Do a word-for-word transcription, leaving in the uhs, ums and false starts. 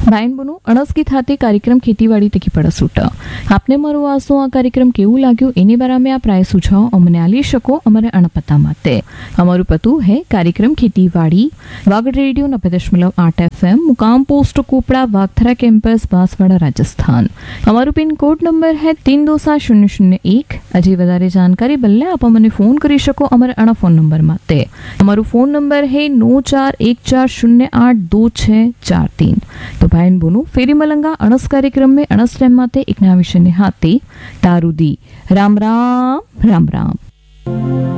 ભાઈન બનુ અણસકી થાતે કાર્યક્રમ ખેતીવાડી તકી પડ સૂટ આપને મારું આસો આ કાર્યક્રમ કેવું લાગ્યું એની બારા में आप राय सुझाव अमने आली शको अमरे अणपता माते अमरु पतु है कार्यक्रम खेतीवाड़ी वागड़ रेडियो नब्बे दशमलव आठ एफएम मुकाम post कोपड़ा वागथरा campus Banswara Rajasthan. अमरु pin code number है तीन दो सात शून्य शून्य एक। अजी वधारे जानकारी बल्ले आप अमने फोन करी शको अमरे अणा फोन नंबर माते अमरु फोन नंबर है नौ चार एक चार शून्य आठ दो छह चार तीन। तो भाई बोनू फेरी मलंगा अणस कार्यक्रम में अणस टाइम माते एक नया विषय ने हाथे तारुदी राम राम राम राम।